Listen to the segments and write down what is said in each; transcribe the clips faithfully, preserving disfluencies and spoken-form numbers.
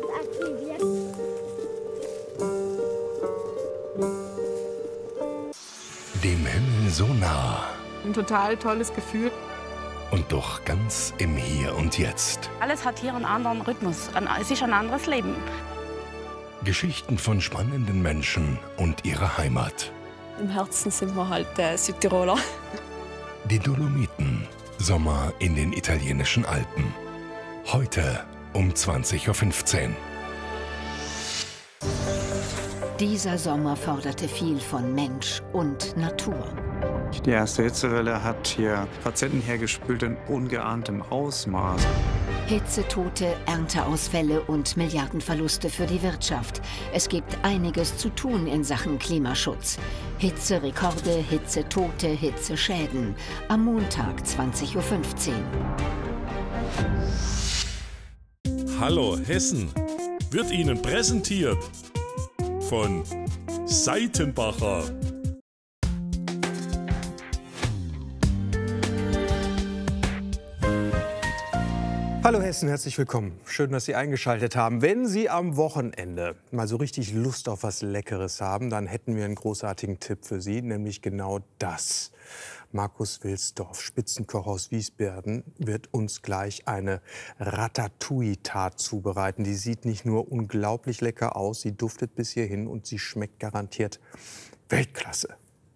aktiviert. Dem Himmel so nah. Ein total tolles Gefühl. Und doch ganz im Hier und Jetzt. Alles hat hier einen anderen Rhythmus. Es ist ein anderes Leben. Geschichten von spannenden Menschen und ihrer Heimat. Im Herzen sind wir halt äh, Südtiroler. Die Dolomiten. Sommer in den italienischen Alpen. Heute um zwanzig Uhr fünfzehn. Dieser Sommer forderte viel von Mensch und Natur. Die erste Hitzewelle hat hier Patienten hergespült in ungeahntem Ausmaß. Hitzetote, Ernteausfälle und Milliardenverluste für die Wirtschaft. Es gibt einiges zu tun in Sachen Klimaschutz. Hitzerekorde, Hitzetote, Hitzeschäden. Am Montag zwanzig Uhr fünfzehn. Hallo Hessen wird Ihnen präsentiert von Seitenbacher. Hallo Hessen, herzlich willkommen. Schön, dass Sie eingeschaltet haben. Wenn Sie am Wochenende mal so richtig Lust auf was Leckeres haben, dann hätten wir einen großartigen Tipp für Sie, nämlich genau das. Markus Wilsdorf, Spitzenkoch aus Wiesbaden, wird uns gleich eine Ratatouille-Tat zubereiten. Die sieht nicht nur unglaublich lecker aus, sie duftet bis hierhin und sie schmeckt garantiert Weltklasse.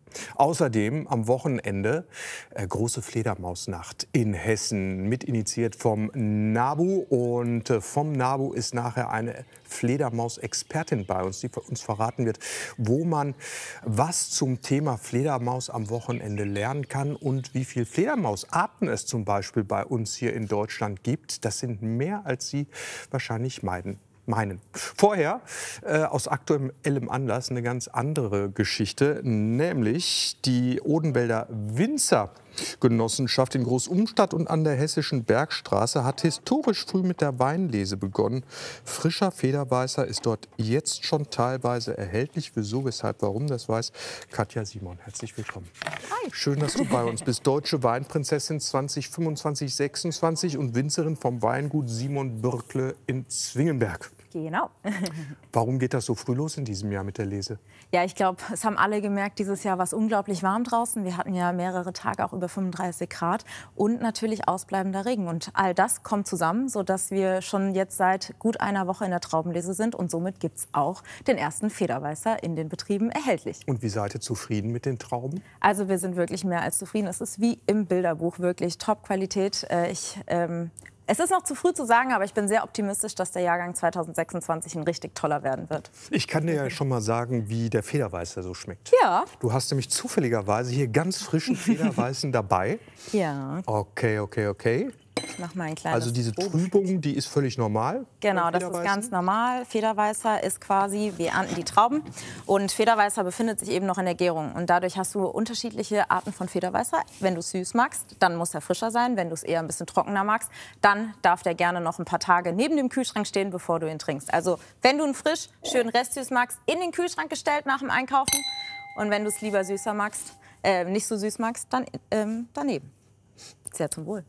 Außerdem am Wochenende äh, große Fledermausnacht in Hessen, mitinitiiert vom NABU. Und äh, vom NABU ist nachher eine Fledermaus-Expertin bei uns, die uns verraten wird, wo man was zum Thema Fledermaus am Wochenende lernen kann und wie viele Fledermausarten es zum Beispiel bei uns hier in Deutschland gibt. Das sind mehr, als Sie wahrscheinlich meiden. meinen. Vorher, äh, aus aktuellem Anlass, eine ganz andere Geschichte, nämlich die Odenwälder Winzergenossenschaft in Großumstadt und an der Hessischen Bergstraße hat historisch früh mit der Weinlese begonnen. Frischer Federweißer ist dort jetzt schon teilweise erhältlich. Wieso, weshalb, warum, das weiß Katja Simon. Herzlich willkommen. Hi. Schön, dass du bei uns bist. Deutsche Weinprinzessin zwanzig fünfundzwanzig sechsundzwanzig und Winzerin vom Weingut Simon Bürkle in Zwingenberg. Genau. Warum geht das so früh los in diesem Jahr mit der Lese? Ja, ich glaube, es haben alle gemerkt, dieses Jahr war es unglaublich warm draußen. Wir hatten ja mehrere Tage auch über fünfunddreißig Grad und natürlich ausbleibender Regen. Und all das kommt zusammen, sodass wir schon jetzt seit gut einer Woche in der Traubenlese sind. Und somit gibt es auch den ersten Federweißer in den Betrieben erhältlich. Und wie seid ihr zufrieden mit den Trauben? Also wir sind wirklich mehr als zufrieden. Es ist wie im Bilderbuch, wirklich Top-Qualität. Ich... Ähm, Es ist noch zu früh zu sagen, aber ich bin sehr optimistisch, dass der Jahrgang zweitausendsechsundzwanzig ein richtig toller werden wird. Ich kann dir ja schon mal sagen, wie der Federweißer so schmeckt. Ja. Du hast nämlich zufälligerweise hier ganz frischen Federweißen dabei. Ja. Okay, okay, okay. Ich mach mal ein kleines Also diese Trübung, die ist völlig normal? Genau, das ist ganz normal. Federweißer ist quasi, wir ernten die Trauben und Federweißer befindet sich eben noch in der Gärung. Und dadurch hast du unterschiedliche Arten von Federweißer. Wenn du es süß magst, dann muss er frischer sein. Wenn du es eher ein bisschen trockener magst, dann darf der gerne noch ein paar Tage neben dem Kühlschrank stehen, bevor du ihn trinkst. Also wenn du ihn frisch, schön restsüß magst, in den Kühlschrank gestellt nach dem Einkaufen. Und wenn du es lieber süßer magst, äh, nicht so süß magst, dann ähm, daneben. Sehr zum Wohl.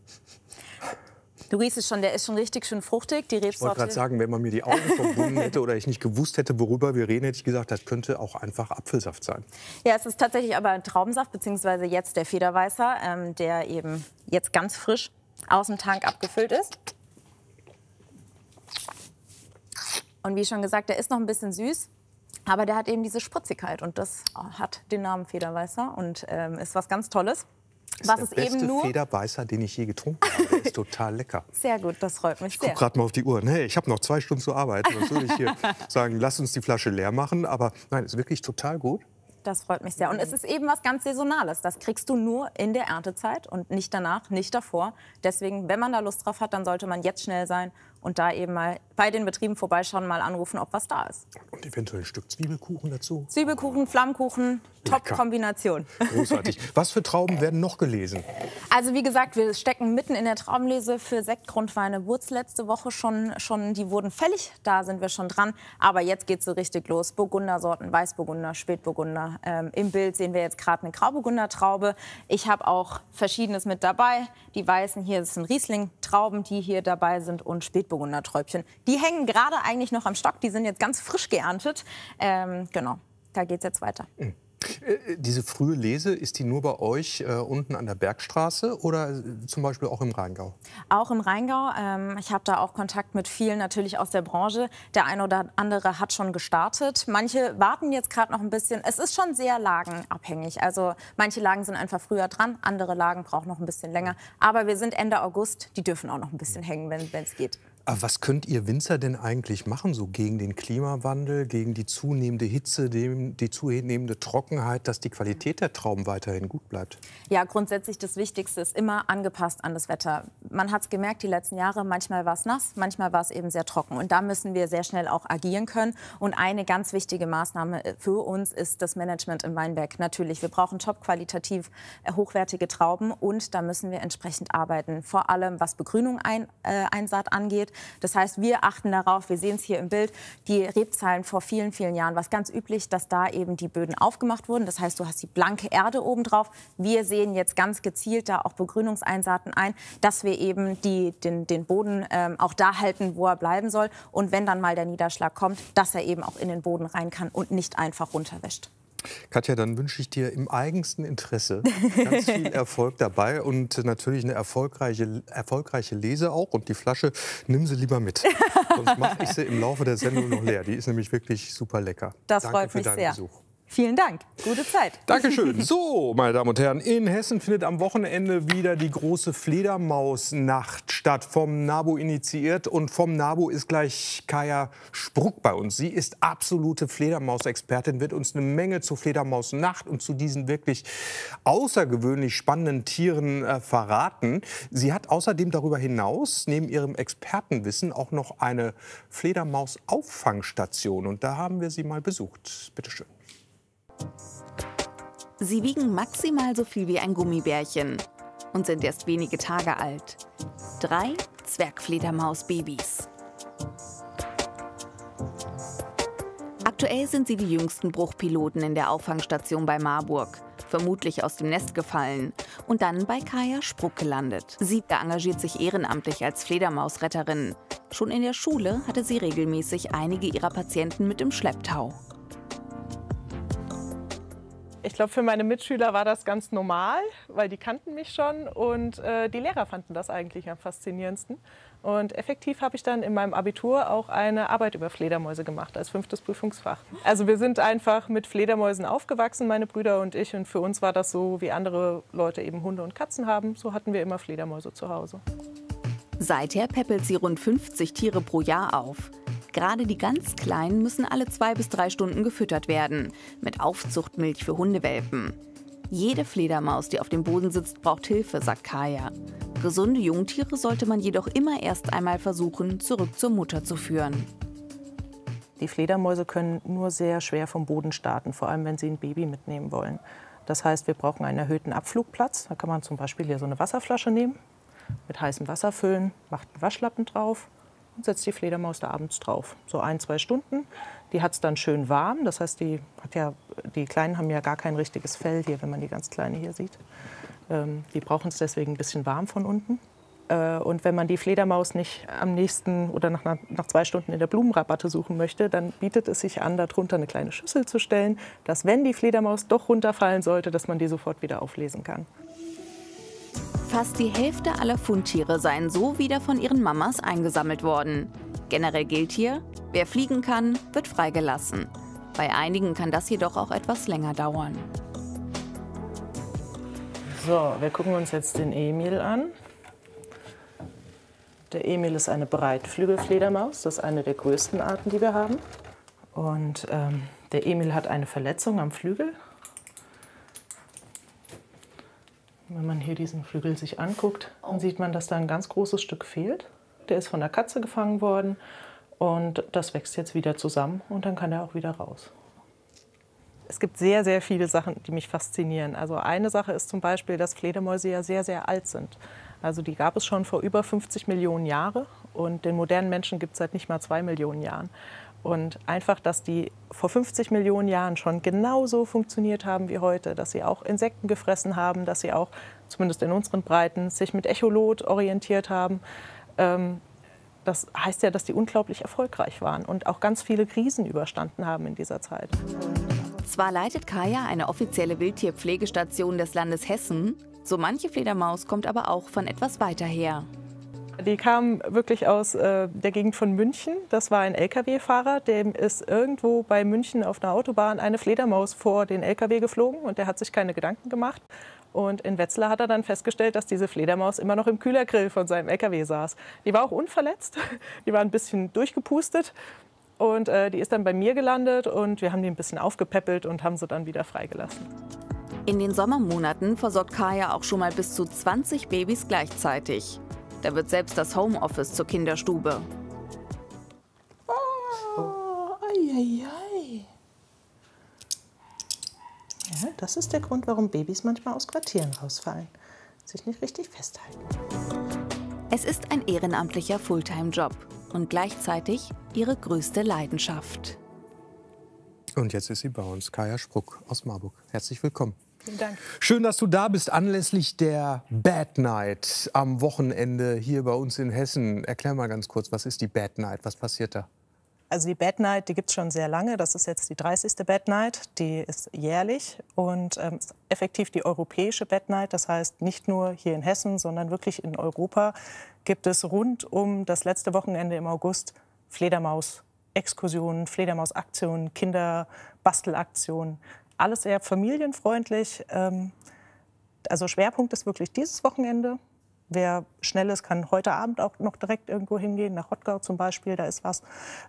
Du riechst es schon, der ist schon richtig schön fruchtig. Die Rebsorte. Ich wollte gerade sagen, wenn man mir die Augen verbunden hätte oder ich nicht gewusst hätte, worüber wir reden, hätte ich gesagt, das könnte auch einfach Apfelsaft sein. Ja, es ist tatsächlich aber Traubensaft, beziehungsweise jetzt der Federweißer, ähm, der eben jetzt ganz frisch aus dem Tank abgefüllt ist. Und wie schon gesagt, der ist noch ein bisschen süß. Aber der hat eben diese Spritzigkeit und das hat den Namen Federweißer und ähm, ist was ganz Tolles. Das Was ist es der beste eben nur Federweißer, den ich je getrunken habe. Der ist total lecker. Sehr gut, das freut mich Ich sehr. gucke gerade mal auf die Uhr. Nee, ich habe noch zwei Stunden zu arbeiten. Sonst würde ich hier sagen, lass uns die Flasche leer machen. Aber nein, ist wirklich total gut. Das freut mich sehr. Und es ist eben was ganz Saisonales. Das kriegst du nur in der Erntezeit und nicht danach, nicht davor. Deswegen, wenn man da Lust drauf hat, dann sollte man jetzt schnell sein und da eben mal bei den Betrieben vorbeischauen, mal anrufen, ob was da ist. Und eventuell ein Stück Zwiebelkuchen dazu. Zwiebelkuchen, Flammkuchen, Top-Kombination. Großartig. Was für Trauben werden noch gelesen? Also wie gesagt, wir stecken mitten in der Traubenlese für Sektgrundweine. Wurz letzte Woche schon, schon, die wurden fällig, da sind wir schon dran. Aber jetzt geht es so richtig los. Burgundersorten, Weißburgunder, Spätburgunder. Ähm, Im Bild sehen wir jetzt gerade eine Grauburgunder-Traube. Ich habe auch Verschiedenes mit dabei. Die weißen hier, das sind Riesling-Trauben, die hier dabei sind und Spätburgunder. Burgunderträubchen. Die hängen gerade eigentlich noch am Stock, die sind jetzt ganz frisch geerntet. Ähm, genau, da geht es jetzt weiter. Mhm. Diese frühe Lese, ist die nur bei euch äh, unten an der Bergstraße oder äh, zum Beispiel auch im Rheingau? Auch im Rheingau. Ähm, ich habe da auch Kontakt mit vielen natürlich aus der Branche. Der eine oder andere hat schon gestartet. Manche warten jetzt gerade noch ein bisschen. Es ist schon sehr lagenabhängig. Also manche Lagen sind einfach früher dran, andere Lagen brauchen noch ein bisschen länger. Aber wir sind Ende August, die dürfen auch noch ein bisschen hängen, wenn es geht. Aber was könnt ihr Winzer denn eigentlich machen, so gegen den Klimawandel, gegen die zunehmende Hitze, die zunehmende Trockenheit, dass die Qualität der Trauben weiterhin gut bleibt? Ja, grundsätzlich das Wichtigste ist immer angepasst an das Wetter. Man hat es gemerkt, die letzten Jahre, manchmal war es nass, manchmal war es eben sehr trocken. Und da müssen wir sehr schnell auch agieren können. Und eine ganz wichtige Maßnahme für uns ist das Management im Weinberg. Natürlich, wir brauchen top-qualitativ hochwertige Trauben und da müssen wir entsprechend arbeiten. Vor allem, was Begrünung ein, äh, Einsaat angeht. Das heißt, wir achten darauf, wir sehen es hier im Bild, die Rebzahlen vor vielen, vielen Jahren war es ganz üblich, dass da eben die Böden aufgemacht wurden. Das heißt, du hast die blanke Erde oben drauf. Wir sehen jetzt ganz gezielt da auch Begrünungseinsaaten ein, dass wir eben die, den, den Boden ähm, auch da halten, wo er bleiben soll. Und wenn dann mal der Niederschlag kommt, dass er eben auch in den Boden rein kann und nicht einfach runterwäscht. Katja, dann wünsche ich dir im eigensten Interesse ganz viel Erfolg dabei und natürlich eine erfolgreiche, erfolgreiche Lese auch. Und die Flasche, nimm sie lieber mit. Sonst mache ich sie im Laufe der Sendung noch leer. Die ist nämlich wirklich super lecker. Das Danke freut für mich deinen sehr. Besuch. Vielen Dank. Gute Zeit. Dankeschön. So, meine Damen und Herren, in Hessen findet am Wochenende wieder die große Fledermausnacht statt. Vom NABU initiiert. Und vom NABU ist gleich Kaja Spruck bei uns. Sie ist absolute Fledermausexpertin, wird uns eine Menge zur Fledermausnacht und zu diesen wirklich außergewöhnlich spannenden Tieren äh, verraten. Sie hat außerdem darüber hinaus, neben ihrem Expertenwissen, auch noch eine Fledermaus-Auffangstation. Und da haben wir sie mal besucht. Bitte schön. Sie wiegen maximal so viel wie ein Gummibärchen und sind erst wenige Tage alt. Drei Zwergfledermaus-Babys. Aktuell sind sie die jüngsten Bruchpiloten in der Auffangstation bei Marburg. Vermutlich aus dem Nest gefallen und dann bei Kaja Spruck gelandet. Sie engagiert sich ehrenamtlich als Fledermausretterin. Schon in der Schule hatte sie regelmäßig einige ihrer Patienten mit im Schlepptau. Ich glaube, für meine Mitschüler war das ganz normal, weil die kannten mich schon und äh, die Lehrer fanden das eigentlich am faszinierendsten. Und effektiv habe ich dann in meinem Abitur auch eine Arbeit über Fledermäuse gemacht als fünftes Prüfungsfach. Also wir sind einfach mit Fledermäusen aufgewachsen, meine Brüder und ich. Und für uns war das so, wie andere Leute eben Hunde und Katzen haben. So hatten wir immer Fledermäuse zu Hause. Seither päppelt sie rund fünfzig Tiere pro Jahr auf. Gerade die ganz Kleinen müssen alle zwei bis drei Stunden gefüttert werden. Mit Aufzuchtmilch für Hundewelpen. Jede Fledermaus, die auf dem Boden sitzt, braucht Hilfe, sagt Kaja. Gesunde Jungtiere sollte man jedoch immer erst einmal versuchen, zurück zur Mutter zu führen. Die Fledermäuse können nur sehr schwer vom Boden starten, vor allem wenn sie ein Baby mitnehmen wollen. Das heißt, wir brauchen einen erhöhten Abflugplatz. Da kann man zum Beispiel hier so eine Wasserflasche nehmen, mit heißem Wasser füllen, macht einen Waschlappen drauf und setzt die Fledermaus da abends drauf. So ein, zwei Stunden. Die hat es dann schön warm. Das heißt, die, hat ja, die Kleinen haben ja gar kein richtiges Fell hier, wenn man die ganz Kleine hier sieht. Ähm, die brauchen es deswegen ein bisschen warm von unten. Äh, und wenn man die Fledermaus nicht am nächsten oder nach, nach zwei Stunden in der Blumenrabatte suchen möchte, dann bietet es sich an, darunter eine kleine Schüssel zu stellen, dass, wenn die Fledermaus doch runterfallen sollte, dass man die sofort wieder auflesen kann. Fast die Hälfte aller Fundtiere seien so wieder von ihren Mamas eingesammelt worden. Generell gilt hier, wer fliegen kann, wird freigelassen. Bei einigen kann das jedoch auch etwas länger dauern. So, wir gucken uns jetzt den Emil an. Der Emil ist eine Breitflügelfledermaus. Das ist eine der größten Arten, die wir haben. Und ähm, der Emil hat eine Verletzung am Flügel. Wenn man hier diesen Flügel sich anguckt, dann sieht man, dass da ein ganz großes Stück fehlt. Der ist von der Katze gefangen worden und das wächst jetzt wieder zusammen und dann kann er auch wieder raus. Es gibt sehr, sehr viele Sachen, die mich faszinieren. Also eine Sache ist zum Beispiel, dass Fledermäuse ja sehr, sehr alt sind. Also die gab es schon vor über fünfzig Millionen Jahren und den modernen Menschen gibt es seit nicht mal zwei Millionen Jahren. Und einfach, dass die vor fünfzig Millionen Jahren schon genauso funktioniert haben wie heute, dass sie auch Insekten gefressen haben, dass sie auch, zumindest in unseren Breiten, sich mit Echolot orientiert haben. Ähm, das heißt ja, dass die unglaublich erfolgreich waren und auch ganz viele Krisen überstanden haben in dieser Zeit. Zwar leitet Kaya eine offizielle Wildtierpflegestation des Landes Hessen, so manche Fledermaus kommt aber auch von etwas weiter her. Die kam wirklich aus äh, der Gegend von München. Das war ein L K W-Fahrer, dem ist irgendwo bei München auf einer Autobahn eine Fledermaus vor den L K W geflogen und der hat sich keine Gedanken gemacht. Und in Wetzlar hat er dann festgestellt, dass diese Fledermaus immer noch im Kühlergrill von seinem L K W saß. Die war auch unverletzt, die war ein bisschen durchgepustet und äh, die ist dann bei mir gelandet und wir haben die ein bisschen aufgepäppelt und haben sie dann wieder freigelassen. In den Sommermonaten versorgt Kaya auch schon mal bis zu zwanzig Babys gleichzeitig. Da wird selbst das Homeoffice zur Kinderstube. Oh, ei, ei, ei. Ja, das ist der Grund, warum Babys manchmal aus Quartieren rausfallen. Sich nicht richtig festhalten. Es ist ein ehrenamtlicher Fulltime-Job und gleichzeitig ihre größte Leidenschaft. Und jetzt ist sie bei uns, Kaya Spruck aus Marburg. Herzlich willkommen. Vielen Dank. Schön, dass du da bist, anlässlich der Bad Night am Wochenende hier bei uns in Hessen. Erklär mal ganz kurz, was ist die Bad Night? Was passiert da? Also die Bad Night, die gibt es schon sehr lange. Das ist jetzt die dreißigste Bad Night. Die ist jährlich und ähm, ist effektiv die europäische Bad Night. Das heißt, nicht nur hier in Hessen, sondern wirklich in Europa gibt es rund um das letzte Wochenende im August Fledermaus-Exkursionen, Fledermaus-Aktionen, Kinderbastelaktionen. Alles sehr familienfreundlich. Also Schwerpunkt ist wirklich dieses Wochenende. Wer schnell ist, kann heute Abend auch noch direkt irgendwo hingehen, nach Rottgau zum Beispiel, da ist was.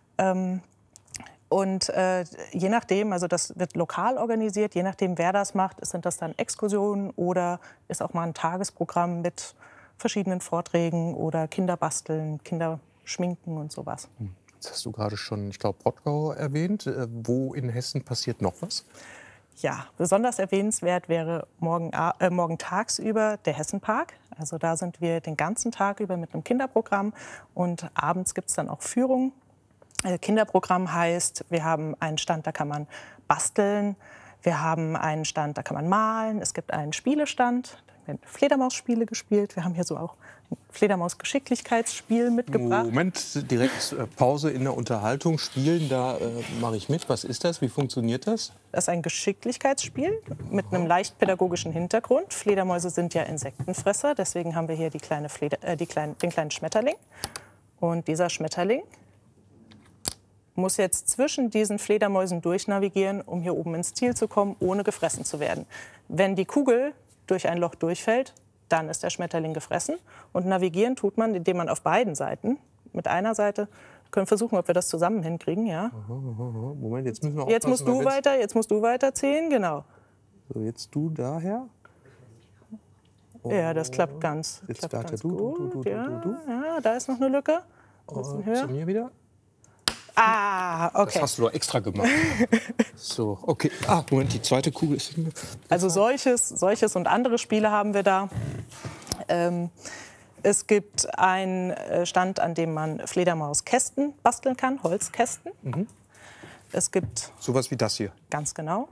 Und je nachdem, also das wird lokal organisiert, je nachdem, wer das macht, sind das dann Exkursionen oder ist auch mal ein Tagesprogramm mit verschiedenen Vorträgen oder Kinderbasteln, Kinderschminken und sowas. Jetzt hast du gerade schon, ich glaube, Rottgau erwähnt. Wo in Hessen passiert noch was? Ja, besonders erwähnenswert wäre morgen, äh, morgen tagsüber der Hessenpark. Also da sind wir den ganzen Tag über mit einem Kinderprogramm und abends gibt es dann auch Führungen. Äh, Kinderprogramm heißt, wir haben einen Stand, da kann man basteln. Wir haben einen Stand, da kann man malen. Es gibt einen Spielestand, da werden Fledermausspiele gespielt. Wir haben hier so auch ein Fledermaus-Geschicklichkeitsspiel mitgebracht. Moment, direkt äh, Pause in der Unterhaltung. Spielen, da äh, mache ich mit. Was ist das? Wie funktioniert das? Das ist ein Geschicklichkeitsspiel mit einem leicht pädagogischen Hintergrund. Fledermäuse sind ja Insektenfresser, deswegen haben wir hier die kleine Fleder, äh, die kleinen, den kleinen Schmetterling. Und dieser Schmetterling muss jetzt zwischen diesen Fledermäusen durchnavigieren, um hier oben ins Ziel zu kommen, ohne gefressen zu werden. Wenn die Kugel durch ein Loch durchfällt, dann ist der Schmetterling gefressen. Und navigieren tut man, indem man auf beiden Seiten, mit einer Seite, wir können versuchen, ob wir das zusammen hinkriegen, ja. Moment, jetzt müssen wir Jetzt musst du weiter, jetzt musst du weiterziehen, genau. So, jetzt du daher. Oh, ja, das klappt ganz, jetzt klappt weiter ganz du, gut. du, du, du, ja, du, du. ja, da ist noch eine Lücke. Ein bisschen höher. Zu mir wieder. Ah, okay. Das hast du doch extra gemacht. So, okay. Ah, Moment, die zweite Kugel ist... Also solches, solches und andere Spiele haben wir da. Ähm, es gibt einen Stand, an dem man Fledermauskästen basteln kann, Holzkästen. Mhm. Es gibt... Sowas wie das hier? Ganz genau.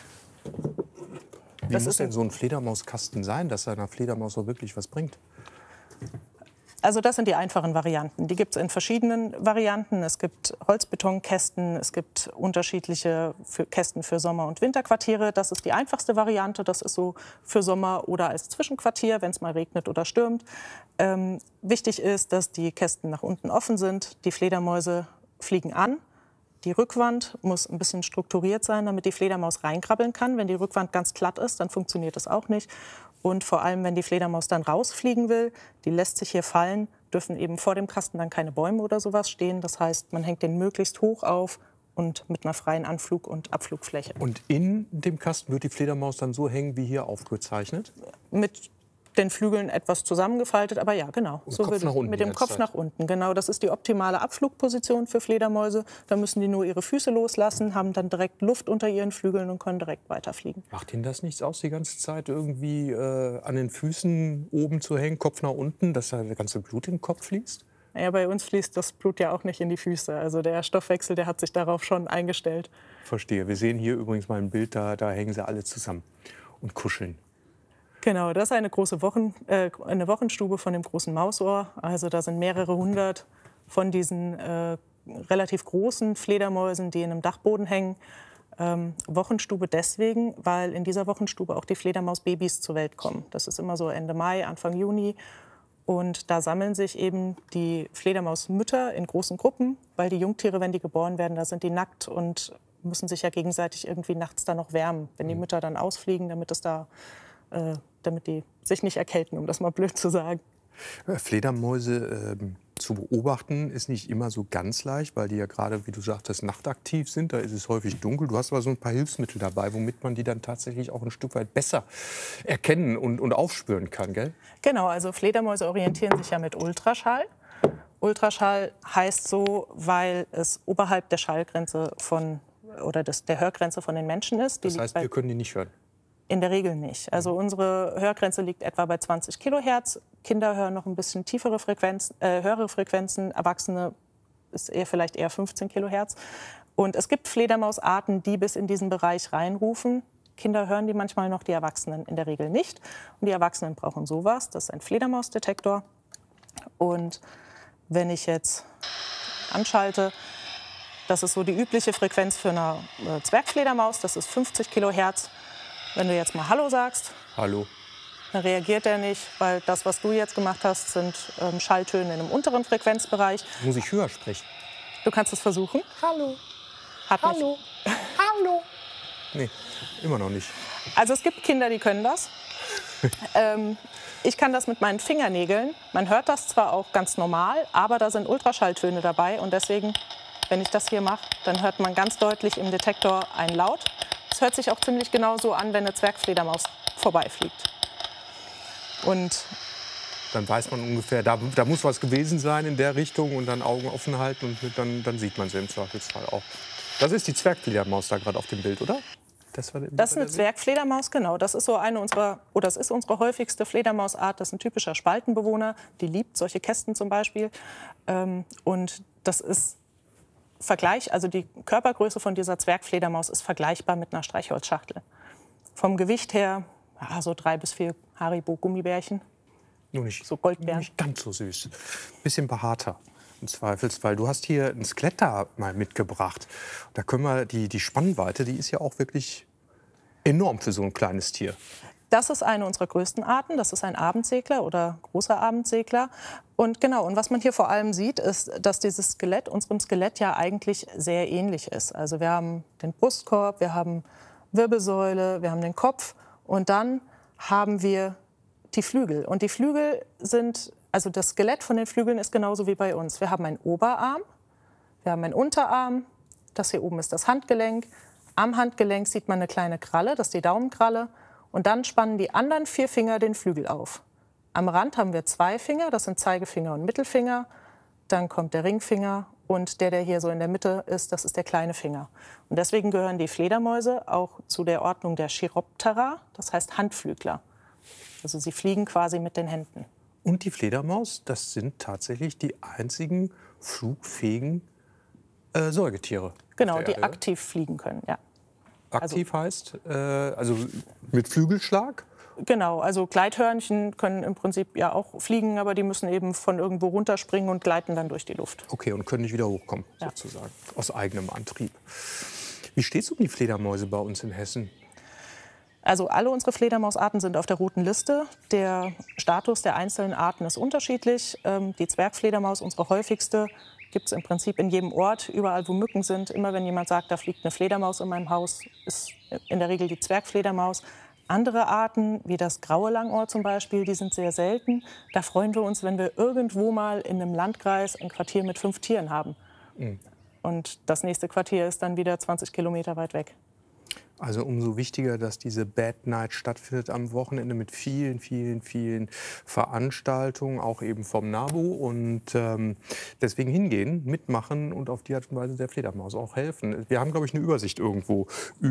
Wie das muss ist denn so ein Fledermauskasten sein, dass einer Fledermaus auch wirklich was bringt? Also das sind die einfachen Varianten. Die gibt es in verschiedenen Varianten. Es gibt Holzbetonkästen, es gibt unterschiedliche für Kästen für Sommer- und Winterquartiere. Das ist die einfachste Variante. Das ist so für Sommer oder als Zwischenquartier, wenn es mal regnet oder stürmt. Ähm, wichtig ist, dass die Kästen nach unten offen sind. Die Fledermäuse fliegen an. Die Rückwand muss ein bisschen strukturiert sein, damit die Fledermaus reinkrabbeln kann. Wenn die Rückwand ganz glatt ist, dann funktioniert das auch nicht. Und vor allem, wenn die Fledermaus dann rausfliegen will, die lässt sich hier fallen, dürfen eben vor dem Kasten dann keine Bäume oder sowas stehen. Das heißt, man hängt den möglichst hoch auf und mit einer freien Anflug- und Abflugfläche. Und in dem Kasten wird die Fledermaus dann so hängen, wie hier aufgezeichnet? Mit den Flügeln etwas zusammengefaltet, aber ja, genau. Und so Kopf nach unten mit dem Kopf Zeit. nach unten, genau. Das ist die optimale Abflugposition für Fledermäuse. Da müssen die nur ihre Füße loslassen, haben dann direkt Luft unter ihren Flügeln und können direkt weiterfliegen. Macht Ihnen das nichts aus, die ganze Zeit irgendwie äh, an den Füßen oben zu hängen, Kopf nach unten, dass da das ganze Blut in den Kopf fließt? Ja, bei uns fließt das Blut ja auch nicht in die Füße. Also der Stoffwechsel, der hat sich darauf schon eingestellt. Verstehe. Wir sehen hier übrigens mal ein Bild, da, da hängen sie alle zusammen und kuscheln. Genau, das ist eine große Wochen, äh, eine Wochenstube von dem großen Mausohr. Also da sind mehrere hundert von diesen äh, relativ großen Fledermäusen, die in einem Dachboden hängen. Ähm, Wochenstube deswegen, weil in dieser Wochenstube auch die Fledermausbabys zur Welt kommen. Das ist immer so Ende Mai, Anfang Juni. Und da sammeln sich eben die Fledermausmütter in großen Gruppen, weil die Jungtiere, wenn die geboren werden, da sind die nackt und müssen sich ja gegenseitig irgendwie nachts da noch wärmen, wenn die Mütter dann ausfliegen, damit, es da, äh, damit die sich nicht erkälten, um das mal blöd zu sagen. Fledermäuse äh, zu beobachten ist nicht immer so ganz leicht, weil die ja gerade, wie du sagtest, nachtaktiv sind. Da ist es häufig dunkel. Du hast aber so ein paar Hilfsmittel dabei, womit man die dann tatsächlich auch ein Stück weit besser erkennen und, und aufspüren kann, gell? Genau, also Fledermäuse orientieren sich ja mit Ultraschall. Ultraschall heißt so, weil es oberhalb der Schallgrenze von, oder des, der Hörgrenze von den Menschen ist. Die das heißt, wir können die nicht hören? In der Regel nicht. Also unsere Hörgrenze liegt etwa bei zwanzig Kilohertz. Kinder hören noch ein bisschen tiefere Frequenzen, äh, höhere Frequenzen. Erwachsene ist eher vielleicht eher fünfzehn Kilohertz. Und es gibt Fledermausarten, die bis in diesen Bereich reinrufen. Kinder hören die manchmal noch, die Erwachsenen in der Regel nicht. Und die Erwachsenen brauchen sowas. Das ist ein Fledermausdetektor. Und wenn ich jetzt anschalte, das ist so die übliche Frequenz für eine äh, Zwergfledermaus. Das ist fünfzig Kilohertz. Wenn du jetzt mal Hallo sagst, Hallo, dann reagiert er nicht, weil das, was du jetzt gemacht hast, sind ähm, Schalltöne in einem unteren Frequenzbereich. Muss ich höher sprechen? Du kannst es versuchen. Hallo. Hat Hallo. Nicht. Hallo. Nee, immer noch nicht. Also es gibt Kinder, die können das. ähm, ich kann das mit meinen Fingernägeln. Man hört das zwar auch ganz normal, aber da sind Ultraschalltöne dabei. Und deswegen, wenn ich das hier mache, dann hört man ganz deutlich im Detektor einen Laut. Es hört sich auch ziemlich genau so an, wenn eine Zwergfledermaus vorbeifliegt. Und dann weiß man ungefähr, da, da muss was gewesen sein in der Richtung und dann Augen offen halten und dann, dann sieht man sie im Zweifelsfall auch. Das ist die Zwergfledermaus da gerade auf dem Bild, oder? Das, war der, das ist eine Zwergfledermaus, genau. Das ist so eine unserer, oder das ist unsere häufigste Fledermausart. Das ist ein typischer Spaltenbewohner. Die liebt solche Kästen zum Beispiel. Und das ist Vergleich, also die Körpergröße von dieser Zwergfledermaus ist vergleichbar mit einer Streichholzschachtel. Vom Gewicht her ja, so drei bis vier Haribo-Gummibärchen. Nur nicht, so Goldbeeren. Nicht ganz so süß. Bisschen behaarter im Zweifelsfall. Du hast hier ein Skelett da mal mitgebracht. Da können wir die, die Spannweite, die ist ja auch wirklich enorm für so ein kleines Tier. Das ist eine unserer größten Arten. Das ist ein Abendsegler oder großer Abendsegler. Und genau, und was man hier vor allem sieht, ist, dass dieses Skelett unserem Skelett ja eigentlich sehr ähnlich ist. Also wir haben den Brustkorb, wir haben Wirbelsäule, wir haben den Kopf und dann haben wir die Flügel. Und die Flügel sind, also das Skelett von den Flügeln ist genauso wie bei uns. Wir haben einen Oberarm, wir haben einen Unterarm, das hier oben ist das Handgelenk. Am Handgelenk sieht man eine kleine Kralle, das ist die Daumenkralle. Und dann spannen die anderen vier Finger den Flügel auf. Am Rand haben wir zwei Finger, das sind Zeigefinger und Mittelfinger. Dann kommt der Ringfinger und der, der hier so in der Mitte ist, das ist der kleine Finger. Und deswegen gehören die Fledermäuse auch zu der Ordnung der Chiroptera, das heißt Handflügler. Also sie fliegen quasi mit den Händen. Und die Fledermaus, das sind tatsächlich die einzigen flugfähigen äh, Säugetiere. Genau, die aktiv fliegen können, ja. Aktiv also, heißt, äh, also mit Flügelschlag? Genau, also Gleithörnchen können im Prinzip ja auch fliegen, aber die müssen eben von irgendwo runterspringen und gleiten dann durch die Luft. Okay, und können nicht wieder hochkommen, ja. sozusagen, aus eigenem Antrieb. Wie steht es um die Fledermäuse bei uns in Hessen? Also alle unsere Fledermausarten sind auf der roten Liste. Der Status der einzelnen Arten ist unterschiedlich. Ähm, die Zwergfledermaus, unsere häufigste, gibt es im Prinzip in jedem Ort, überall wo Mücken sind. Immer wenn jemand sagt, da fliegt eine Fledermaus in meinem Haus, ist in der Regel die Zwergfledermaus. Andere Arten, wie das graue Langohr zum Beispiel, die sind sehr selten. Da freuen wir uns, wenn wir irgendwo mal in einem Landkreis ein Quartier mit fünf Tieren haben. Mhm. Und das nächste Quartier ist dann wieder zwanzig Kilometer weit weg. Also umso wichtiger, dass diese Bad Night stattfindet am Wochenende mit vielen, vielen, vielen Veranstaltungen, auch eben vom NABU. Und ähm, deswegen hingehen, mitmachen und auf die Art und Weise der Fledermaus auch helfen. Wir haben, glaube ich, eine Übersicht irgendwo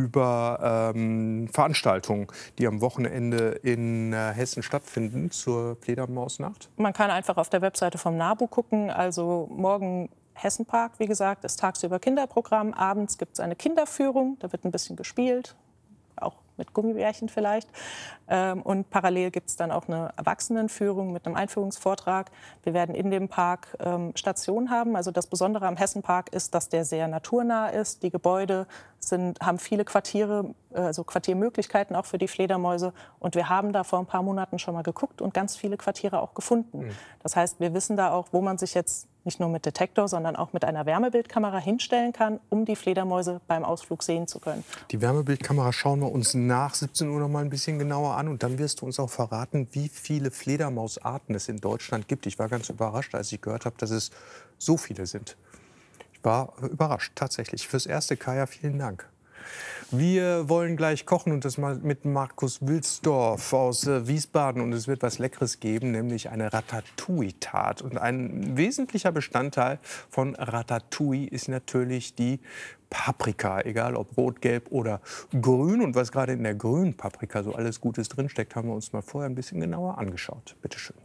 über ähm, Veranstaltungen, die am Wochenende in äh, Hessen stattfinden zur Fledermausnacht. Man kann einfach auf der Webseite vom NABU gucken. Also morgen Hessenpark, wie gesagt, ist tagsüber Kinderprogramm. Abends gibt es eine Kinderführung, da wird ein bisschen gespielt, auch mit Gummibärchen vielleicht. Ähm, und parallel gibt es dann auch eine Erwachsenenführung mit einem Einführungsvortrag. Wir werden in dem Park ähm, Stationen haben. Also das Besondere am Hessenpark ist, dass der sehr naturnah ist. Die Gebäude sind, haben viele Quartiere, also Quartiermöglichkeiten auch für die Fledermäuse. Und wir haben da vor ein paar Monaten schon mal geguckt und ganz viele Quartiere auch gefunden. Mhm. Das heißt, wir wissen da auch, wo man sich jetzt nicht nur mit Detektor, sondern auch mit einer Wärmebildkamera hinstellen kann, um die Fledermäuse beim Ausflug sehen zu können. Die Wärmebildkamera schauen wir uns nach siebzehn Uhr noch mal ein bisschen genauer an. Und dann wirst du uns auch verraten, wie viele Fledermausarten es in Deutschland gibt. Ich war ganz überrascht, als ich gehört habe, dass es so viele sind. Ich war überrascht, tatsächlich. Fürs Erste, Kaya, vielen Dank. Wir wollen gleich kochen und das mal mit Markus Wilsdorf aus äh, Wiesbaden. Und es wird was Leckeres geben, nämlich eine Ratatouille-Tat. Und ein wesentlicher Bestandteil von Ratatouille ist natürlich die Paprika, egal ob rot, gelb oder grün. Und was gerade in der grünen Paprika so alles Gutes drinsteckt, haben wir uns mal vorher ein bisschen genauer angeschaut. Bitte schön.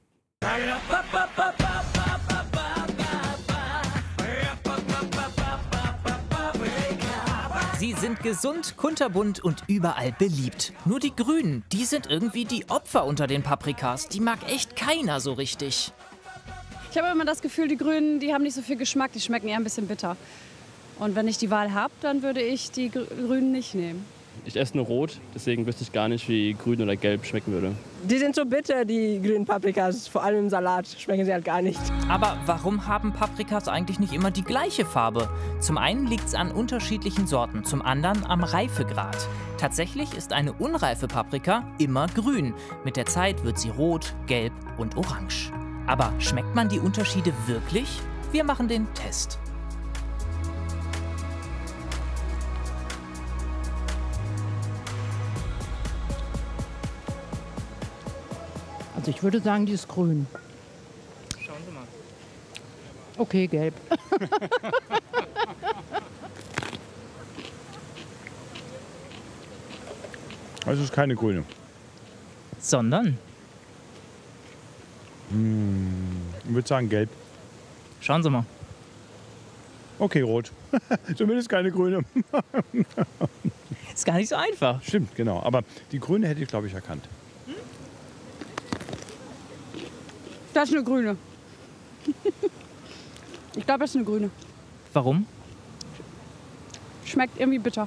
Sie sind gesund, kunterbunt und überall beliebt. Nur die Grünen, die sind irgendwie die Opfer unter den Paprikas. Die mag echt keiner so richtig. Ich habe immer das Gefühl, die Grünen, die haben nicht so viel Geschmack, die schmecken eher ein bisschen bitter. Und wenn ich die Wahl habe, dann würde ich die Grünen nicht nehmen. Ich esse nur rot, deswegen wüsste ich gar nicht, wie grün oder gelb schmecken würde. Die sind so bitter, die grünen Paprikas. Vor allem im Salat schmecken sie halt gar nicht. Aber warum haben Paprikas eigentlich nicht immer die gleiche Farbe? Zum einen liegt es an unterschiedlichen Sorten, zum anderen am Reifegrad. Tatsächlich ist eine unreife Paprika immer grün. Mit der Zeit wird sie rot, gelb und orange. Aber schmeckt man die Unterschiede wirklich? Wir machen den Test. Also ich würde sagen, die ist grün. Schauen Sie mal. Okay, gelb. Also es ist keine grüne. Sondern? Hm, ich würde sagen gelb. Schauen Sie mal. Okay, rot. Zumindest keine grüne. Ist gar nicht so einfach. Stimmt, genau. Aber die grüne hätte ich, glaube ich, erkannt. Das ist eine grüne. Ich glaube, das ist eine grüne. Warum? Schmeckt irgendwie bitter.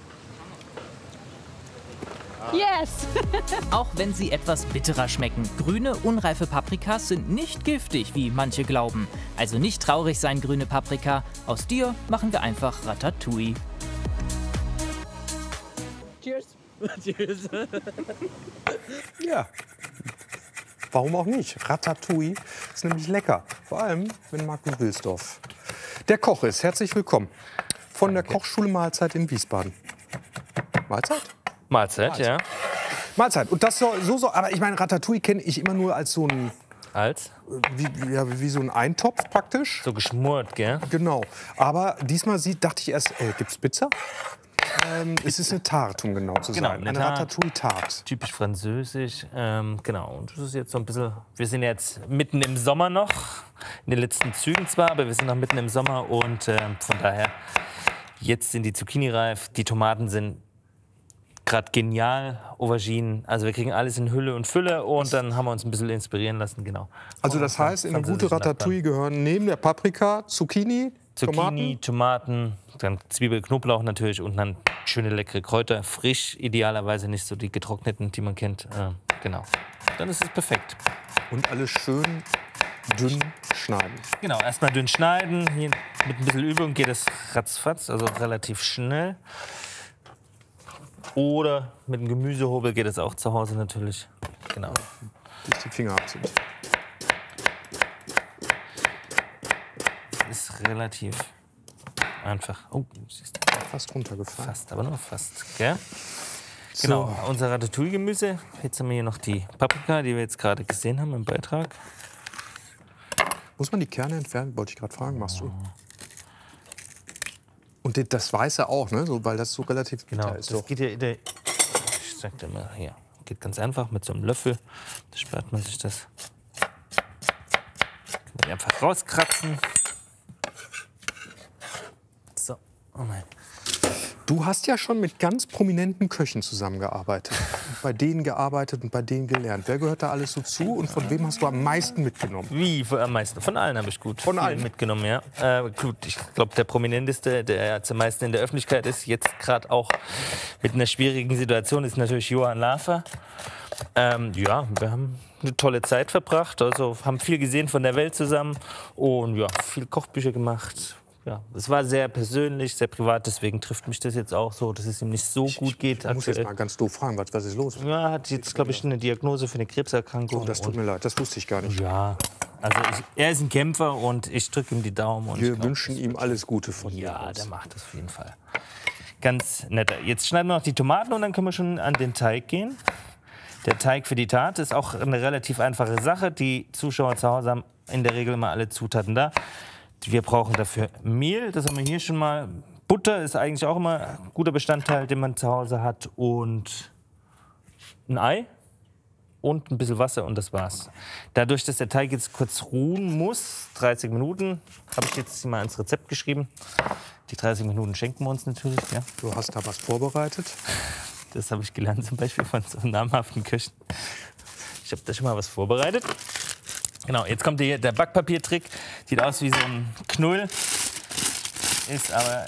Yes! Auch wenn sie etwas bitterer schmecken. Grüne, unreife Paprikas sind nicht giftig, wie manche glauben. Also nicht traurig sein, grüne Paprika. Aus dir machen wir einfach Ratatouille. Cheers. Cheers. Ja. Warum auch nicht? Ratatouille ist nämlich lecker. Vor allem, wenn Markus Wilsdorf der Koch ist. Herzlich willkommen. Von der Kochschule Mahlzeit in Wiesbaden. Mahlzeit? Mahlzeit, Mahlzeit. ja. Mahlzeit. Und das so, so, so. Aber ich meine, Ratatouille kenne ich immer nur als so ein... Als? Wie, ja, wie so ein Eintopf praktisch. So geschmort, gell? Genau. Aber diesmal sieht, dachte ich erst, äh, gibt's Pizza? Ähm, es ist eine Tarte, um genau zu genau, sein. Eine, eine Ratatouille-Tarte. Typisch französisch. Ähm, genau. Und das ist jetzt so ein bisschen. Wir sind jetzt mitten im Sommer noch. In den letzten Zügen zwar, aber wir sind noch mitten im Sommer. Und äh, von daher, jetzt sind die Zucchini reif. Die Tomaten sind gerade genial. Auberginen. Also wir kriegen alles in Hülle und Fülle. Und dann haben wir uns ein bisschen inspirieren lassen. Genau. Also das heißt, in eine gute Ratatouille gehören neben der Paprika Zucchini, Zucchini, Tomaten, dann Zwiebel, Knoblauch natürlich und dann schöne leckere Kräuter, frisch, idealerweise nicht so die getrockneten, die man kennt. Äh, genau, dann ist es perfekt. Und alles schön dünn schneiden. Genau, erstmal dünn schneiden. Hier mit ein bisschen Übung geht es ratzfatz, also relativ schnell. Oder mit einem Gemüsehobel geht es auch zu Hause natürlich. Genau. Bis die Finger ab sind. Ist relativ einfach. Oh, siehst du. Fast runtergefallen. Fast, aber nur fast. Gell? Genau, So. unser Ratatouille-Gemüse. Jetzt haben wir hier noch die Paprika, die wir jetzt gerade gesehen haben im Beitrag. Muss man die Kerne entfernen? Wollte ich gerade fragen, machst du? Und das Weiße auch, ne? So, weil das so relativ bitter Genau, ist. das Doch. geht ja, ich sag dir mal, hier, geht ganz einfach mit so einem Löffel. Da spart man sich das. Kann man die einfach rauskratzen. So, oh mein. Du hast ja schon mit ganz prominenten Köchen zusammengearbeitet. Bei denen gearbeitet und bei denen gelernt. Wer gehört da alles so zu und von wem hast du am meisten mitgenommen? Wie am meisten? Von allen habe ich gut Von viel allen? mitgenommen, ja. Äh, gut, ich glaube, der prominenteste, der jetzt am meisten in der Öffentlichkeit ist, jetzt gerade auch mit einer schwierigen Situation, ist natürlich Johann Lafer. Ähm, ja, wir haben eine tolle Zeit verbracht, also haben viel gesehen von der Welt zusammen und ja, viel Kochbücher gemacht. Ja, es war sehr persönlich, sehr privat, deswegen trifft mich das jetzt auch so, dass es ihm nicht so gut geht. Ich muss jetzt mal ganz doof fragen, was, was ist los? Ja, hat jetzt, glaube ich, eine Diagnose für eine Krebserkrankung. Oh, das tut mir leid, das wusste ich gar nicht. Ja, also ich, er ist ein Kämpfer und ich drücke ihm die Daumen. Und Wir glaub, wünschen ihm alles Gute von dir. Ja, der macht das auf jeden Fall. Ganz nett. Jetzt schneiden wir noch die Tomaten und dann können wir schon an den Teig gehen. Der Teig für die Tat ist auch eine relativ einfache Sache. Die Zuschauer zu Hause haben in der Regel immer alle Zutaten da. Wir brauchen dafür Mehl, das haben wir hier schon mal. Butter ist eigentlich auch immer ein guter Bestandteil, den man zu Hause hat. Und ein Ei und ein bisschen Wasser und das war's. Dadurch, dass der Teig jetzt kurz ruhen muss, dreißig Minuten, habe ich jetzt mal ins Rezept geschrieben. Die dreißig Minuten schenken wir uns natürlich. Ja. Du hast da was vorbereitet? Das habe ich gelernt zum Beispiel von so namhaften Köchen. Ich habe da schon mal was vorbereitet. Genau, jetzt kommt hier der Backpapiertrick. Sieht aus wie so ein Knull. Ist aber,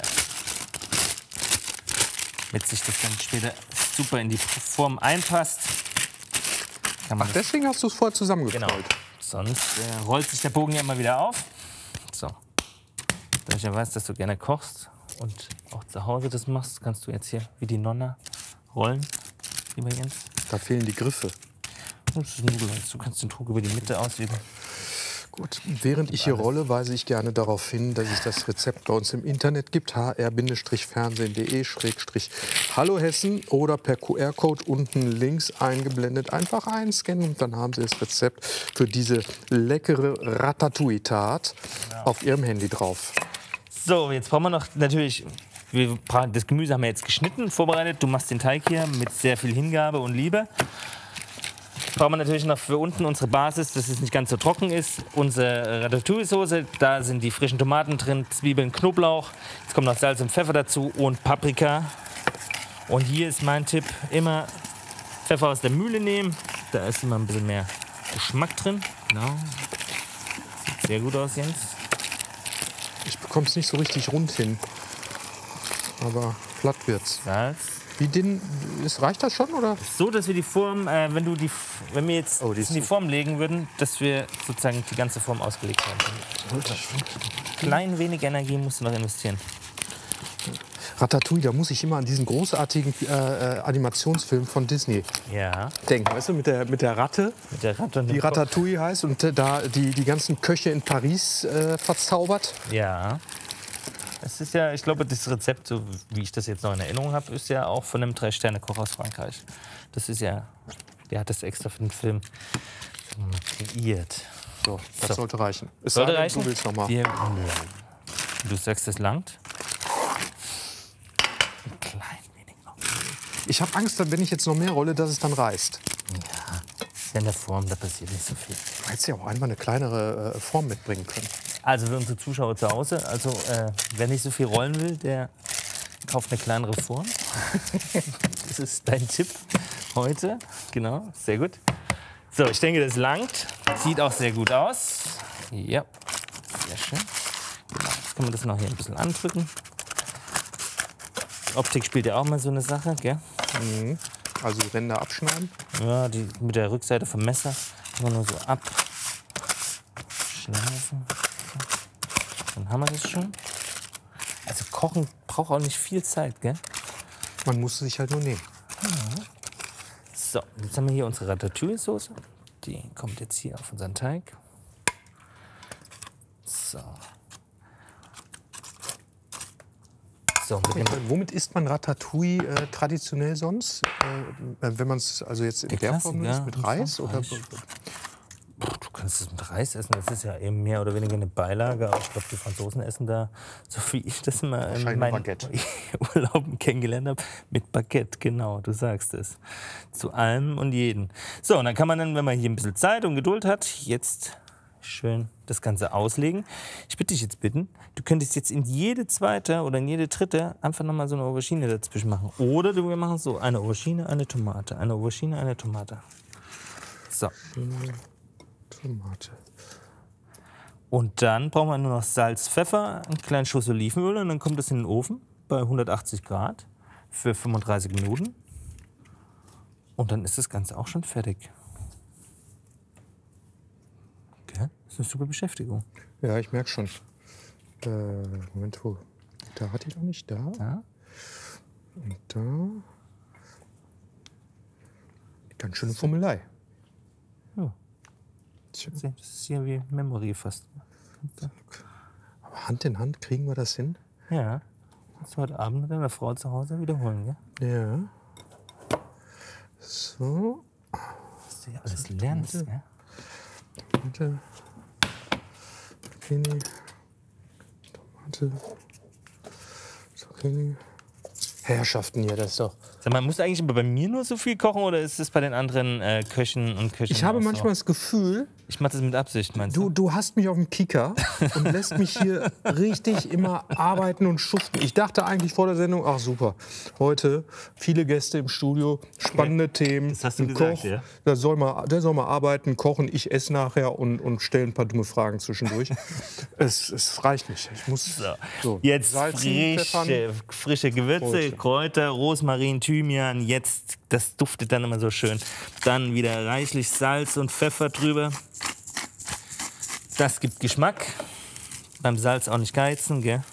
damit sich das dann später super in die Form einpasst. Kann man Ach, deswegen hast du es vorher zusammengeknallt? Genau. Sonst äh, rollt sich der Bogen ja immer wieder auf. So. Da ich ja weiß, dass du gerne kochst und auch zu Hause das machst, kannst du jetzt hier wie die Nonna rollen, lieber Jens. Da fehlen die Griffe. Das ist Nudelholz. Du kannst den Druck über die Mitte ausüben. Gut, während ich hier rolle, weise ich gerne darauf hin, dass es das Rezept bei uns im Internet gibt. h r fernsehen punkt de Schrägstrich Hallo Hessen oder per Q R-Code unten links eingeblendet. Einfach einscannen und dann haben Sie das Rezept für diese leckere Ratatouille-Tat genau auf Ihrem Handy drauf. So, jetzt brauchen wir noch natürlich... Wir, das Gemüse haben wir jetzt geschnitten, vorbereitet. Du machst den Teig hier mit sehr viel Hingabe und Liebe. Brauchen wir natürlich noch für unten unsere Basis, dass es nicht ganz so trocken ist. Unsere Ratatouille-Soße, da sind die frischen Tomaten drin, Zwiebeln, Knoblauch. Jetzt kommt noch Salz und Pfeffer dazu und Paprika. Und hier ist mein Tipp, immer Pfeffer aus der Mühle nehmen. Da ist immer ein bisschen mehr Geschmack drin. Genau. Sieht sehr gut aus, Jens. Ich bekomme es nicht so richtig rund hin, aber glatt wird's. Salz. Wie dünn, ist, reicht das schon, oder? So, dass wir die Form, äh, wenn, du die, wenn wir jetzt oh, die in die Form legen würden, dass wir sozusagen die ganze Form ausgelegt haben. Klein wenig Energie musst du noch investieren. Ratatouille, da muss ich immer an diesen großartigen äh, Animationsfilm von Disney ja. denken. Weißt du, mit der, mit der Ratte, mit der Ratte die Ratatouille heißt und äh, da die, die ganzen Köche in Paris äh, verzaubert. Ja. Es ist ja, ich glaube, das Rezept, so wie ich das jetzt noch in Erinnerung habe, ist ja auch von einem Drei-Sterne-Koch aus Frankreich. Das ist ja, der hat das extra für den Film kreiert. So, das so. sollte reichen. Es sollte reichen. Du willst noch mal. Wir, du sagst, das langt. Ein klein wenig noch. Ich habe Angst, wenn ich jetzt noch mehr rolle, dass es dann reißt. Ja, ist ja in der Form, da passiert nicht so viel. Du hättest ja auch einfach eine kleinere äh, Form mitbringen können. Also für unsere Zuschauer zu Hause, also äh, wer nicht so viel rollen will, der kauft eine kleinere Form. Das ist dein Tipp heute. Genau, sehr gut. So, ich denke, das langt. Sieht auch sehr gut aus. Ja, sehr schön. Genau, jetzt können wir das noch hier ein bisschen andrücken. Optik spielt ja auch mal so eine Sache, gell? Mhm. Also die Ränder abschneiden? Ja, die mit der Rückseite vom Messer immer nur so abschleifen. Dann haben wir das schon. Also Kochen braucht auch nicht viel Zeit, gell? Man muss sich halt nur nehmen. Ja. So, jetzt haben wir hier unsere Ratatouille-Soße. Die kommt jetzt hier auf unseren Teig. So. So, mit dem womit isst man Ratatouille äh, traditionell sonst? Äh, wenn man es also jetzt in der, der Form isst, mit Reis? Oder? Du kannst es mit Reis essen, das ist ja eben mehr oder weniger eine Beilage. Aber ich glaube, die Franzosen essen da, so wie ich das immer in meinen Urlauben kennengelernt habe, mit Baguette. Genau, du sagst es. Zu allem und jedem. So, und dann kann man dann, wenn man hier ein bisschen Zeit und Geduld hat, jetzt schön das Ganze auslegen. Ich bitte dich jetzt bitten, du könntest jetzt in jede zweite oder in jede dritte einfach nochmal so eine Aubergine dazwischen machen. Oder du, wir machen so eine Aubergine, eine Tomate, eine Aubergine, eine Tomate. So. Tomate. Und dann brauchen wir nur noch Salz, Pfeffer, einen kleinen Schuss Olivenöl und dann kommt das in den Ofen bei hundertachtzig Grad für fünfunddreißig Minuten. Und dann ist das Ganze auch schon fertig. Okay, das ist eine super Beschäftigung. Ja, ich merke schon. Äh, Moment, wo? Da hat die doch nicht da. Ja. Und da. Ganz schöne Fummelei. Ja. Das ist hier wie Memory fast. Aber Hand in Hand kriegen wir das hin? Ja. Das heute Abend mit deiner Frau zu Hause wiederholen, gell? Ja. So. Was du ja alles lernst, gell? Tomate. Zucchini. Tomate. Zucchini. Herrschaften hier, das ist doch. Sag mal, muss eigentlich bei mir nur so viel kochen oder ist es bei den anderen äh, Köchen und Köchen? Ich habe auch manchmal so? das Gefühl, ich mache das mit Absicht, meinst du? Du, du hast mich auf dem Kicker und lässt mich hier richtig immer arbeiten und schuften. Ich dachte eigentlich vor der Sendung, ach super, heute viele Gäste im Studio, spannende okay. Themen. Das hast du ein gesagt, Koch, ja? der soll, mal, der soll mal arbeiten, kochen, ich esse nachher und, und stelle ein paar dumme Fragen zwischendurch. es, es reicht nicht. Ich muss so. So, jetzt salzen, frische, frische Gewürze, Kräuter. Kräuter, Rosmarin, Thymian. Jetzt, das duftet dann immer so schön. Dann wieder reichlich Salz und Pfeffer drüber. Das gibt Geschmack. Beim Salz auch nicht geizen, gell?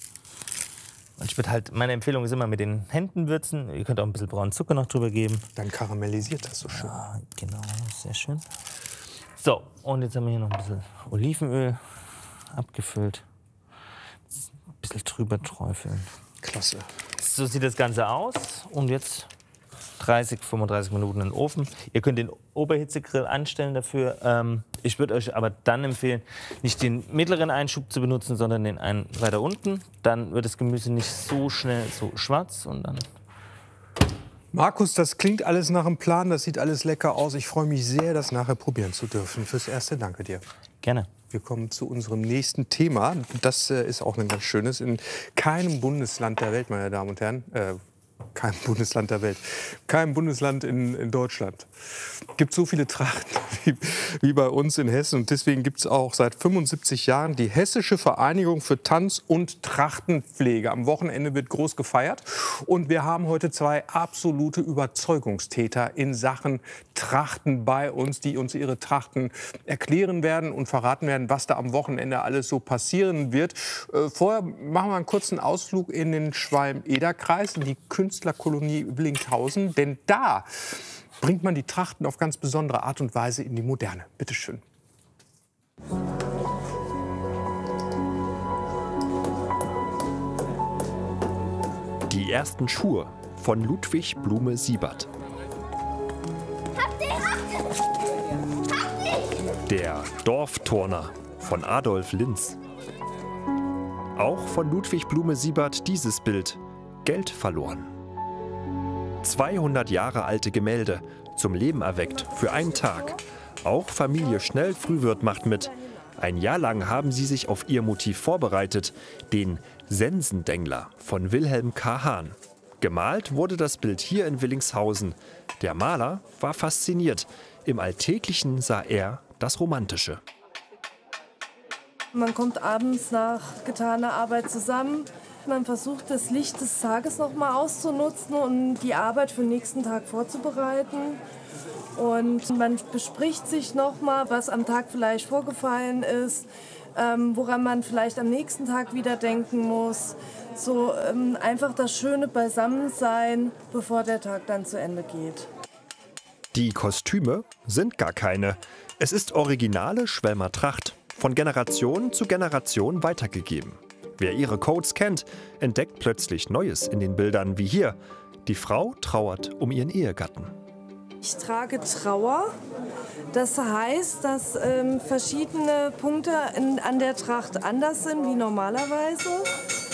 Und ich würde halt, meine Empfehlung ist immer mit den Händen würzen. Ihr könnt auch ein bisschen braunen Zucker noch drüber geben. Dann karamellisiert das so schön. Ja, genau, sehr schön. So, und jetzt haben wir hier noch ein bisschen Olivenöl abgefüllt. Ein bisschen drüber träufeln. Klasse. So sieht das Ganze aus. Und jetzt dreißig, fünfunddreißig Minuten in den Ofen. Ihr könnt den Oberhitzegrill anstellen dafür. Ähm, ich würde euch aber dann empfehlen, nicht den mittleren Einschub zu benutzen, sondern den einen weiter unten. Dann wird das Gemüse nicht so schnell so schwarz. Und dann Markus, das klingt alles nach einem Plan, das sieht alles lecker aus. Ich freue mich sehr, das nachher probieren zu dürfen. Fürs Erste danke dir. Gerne. Wir kommen zu unserem nächsten Thema. Das äh, ist auch ein ganz schönes. In keinem Bundesland der Welt, meine Damen und Herren, äh, kein Bundesland der Welt, kein Bundesland in, in Deutschland gibt so viele Trachten wie, wie bei uns in Hessen. Und deswegen gibt es auch seit fünfundsiebzig Jahren die Hessische Vereinigung für Tanz- und Trachtenpflege. Am Wochenende wird groß gefeiert. Und wir haben heute zwei absolute Überzeugungstäter in Sachen Trachten bei uns, die uns ihre Trachten erklären werden und verraten werden, was da am Wochenende alles so passieren wird. Äh, vorher machen wir einen kurzen Ausflug in den Schwalm-Eder-Kreis, in die Künstlerkolonie Willinghausen. Denn da bringt man die Trachten auf ganz besondere Art und Weise in die Moderne. Bitte schön. Die ersten Schuhe von Ludwig Blume-Siebert. Der Dorfturner von Adolf Linz. Auch von Ludwig Blume-Siebert dieses Bild: Geld verloren. zweihundert Jahre alte Gemälde, zum Leben erweckt für einen Tag. Auch Familie Schnell-Frühwirt macht mit. Ein Jahr lang haben sie sich auf ihr Motiv vorbereitet, den Sensendengler von Wilhelm K. Hahn. Gemalt wurde das Bild hier in Willingshausen. Der Maler war fasziniert. Im Alltäglichen sah er das Romantische. Man kommt abends nach getaner Arbeit zusammen. Man versucht, das Licht des Tages noch mal auszunutzen und die Arbeit für den nächsten Tag vorzubereiten. Und man bespricht sich noch mal, was am Tag vielleicht vorgefallen ist, ähm, woran man vielleicht am nächsten Tag wieder denken muss. So ähm, einfach das schöne Beisammensein, bevor der Tag dann zu Ende geht. Die Kostüme sind gar keine. Es ist originale Schwelmer Tracht, von Generation zu Generation weitergegeben. Wer ihre Codes kennt, entdeckt plötzlich Neues in den Bildern, wie hier. Die Frau trauert um ihren Ehegatten. Ich trage Trauer. Das heißt, dass ähm, verschiedene Punkte in, an der Tracht anders sind wie normalerweise.